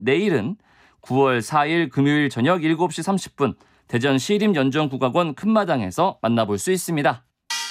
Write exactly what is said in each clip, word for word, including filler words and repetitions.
내일은 구월 사일 금요일 저녁 일곱 시 삼십 분 대전 시립연정국악원 큰마당에서 만나볼 수 있습니다.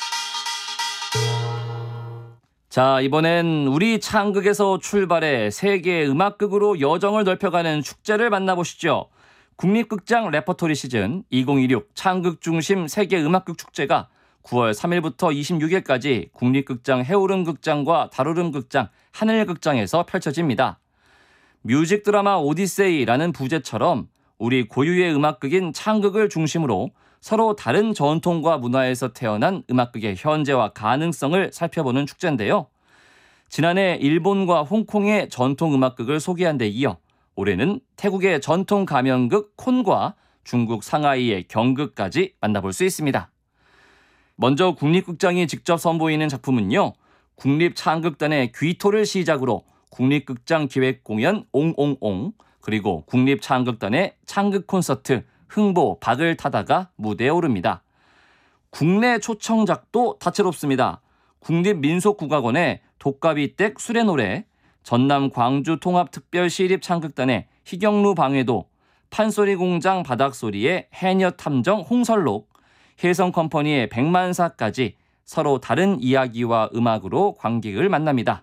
자, 이번엔 우리 창극에서 출발해 세계 음악극으로 여정을 넓혀가는 축제를 만나보시죠. 국립극장 레퍼토리 시즌 이천이십육 창극 중심 세계 음악극 축제가 구월 삼일부터 이십육일까지 국립극장 해오름극장과 달오름극장, 하늘극장에서 펼쳐집니다. 뮤직 드라마 오디세이라는 부제처럼 우리 고유의 음악극인 창극을 중심으로 서로 다른 전통과 문화에서 태어난 음악극의 현재와 가능성을 살펴보는 축제인데요. 지난해 일본과 홍콩의 전통 음악극을 소개한 데 이어 올해는 태국의 전통 가면극 콘과 중국 상하이의 경극까지 만나볼 수 있습니다. 먼저 국립극장이 직접 선보이는 작품은요. 국립창극단의 귀토를 시작으로 국립극장 기획공연 옹옹옹, 그리고 국립창극단의 창극 콘서트 흥보 박을 타다가 무대에 오릅니다. 국내 초청작도 다채롭습니다. 국립민속국악원의 독가비댁 수레노래, 전남 광주 통합특별시립창극단의 희경루 방해도, 판소리공장 바닥소리의 해녀탐정 홍설록, 혜성컴퍼니의 백만사까지 서로 다른 이야기와 음악으로 관객을 만납니다.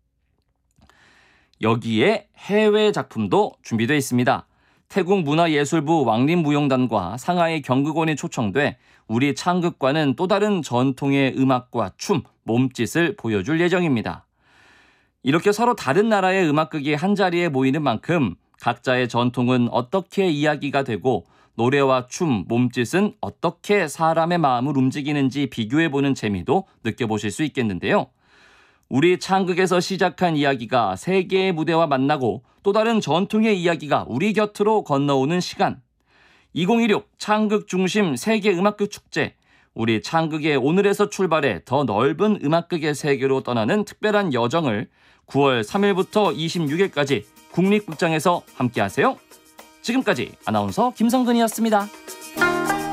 여기에 해외 작품도 준비되어 있습니다. 태국 문화예술부 왕림무용단과 상하이 경극원이 초청돼 우리 창극과는 또 다른 전통의 음악과 춤, 몸짓을 보여줄 예정입니다. 이렇게 서로 다른 나라의 음악극이 한자리에 모이는 만큼 각자의 전통은 어떻게 이야기가 되고 노래와 춤, 몸짓은 어떻게 사람의 마음을 움직이는지 비교해보는 재미도 느껴보실 수 있겠는데요. 우리 창극에서 시작한 이야기가 세계의 무대와 만나고 또 다른 전통의 이야기가 우리 곁으로 건너오는 시간. 이천이십육 창극 중심 세계 음악극 축제. 우리 창극의 오늘에서 출발해 더 넓은 음악극의 세계로 떠나는 특별한 여정을 구월 삼일부터 이십육일까지 국립극장에서 함께하세요. 지금까지 아나운서 김성근이었습니다.